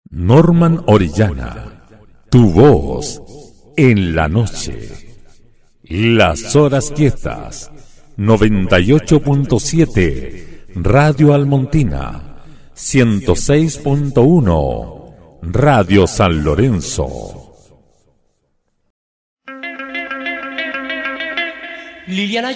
Norman Orellana, tu voz en la noche. Las horas quietas, 98.7, Radio Almontina, 106.1, Radio San Lorenzo. Liliana